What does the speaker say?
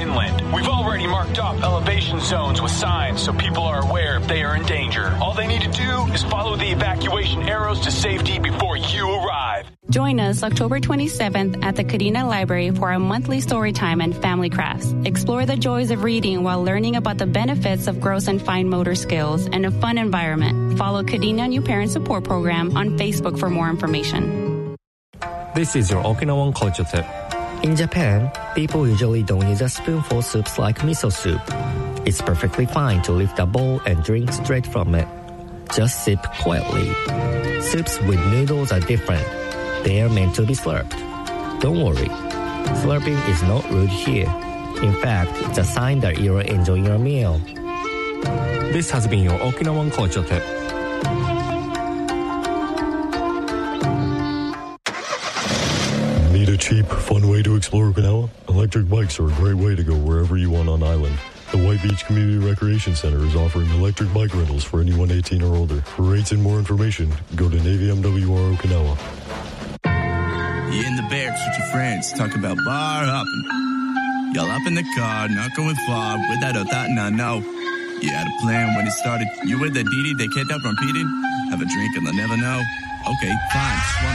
inland. We've already marked off elevation zones with signs so people are aware if they are in danger. All they need to do is follow the evacuation arrows to safety before you arrive. Join us October 27th at the Kadena Library for a monthly story time and family crafts. Explore the joys of reading while learning about the benefits of gross and fine motor skills in a fun environment. Follow Kadena New Parent Support Program on Facebook for more information. This is your Okinawan culture tip. In Japan, people usually don't use a spoon for soups like miso soup. It's perfectly fine to lift a bowl and drink straight from it. Just sip quietly. Soups with noodles are different. They are meant to be slurped. Don't worry. Slurping is not rude here. In fact, it's a sign that you're enjoying your meal. This has been your Okinawan culture tip. Need a cheap, fun way to explore Okinawa? Electric bikes are a great way to go wherever you want on island. The White Beach Community Recreation Center is offering electric bike rentals for anyone 18 or older. For rates and more information, go to Navy MWR Okinawa. You in the barracks with your friends, talk about bar hopping. Y'all up in the car, not going far, without a thought, no, no. You had a plan when it started. You with the Didi they kept up repeating? Have a drink and they'll never know. Okay, fine, just one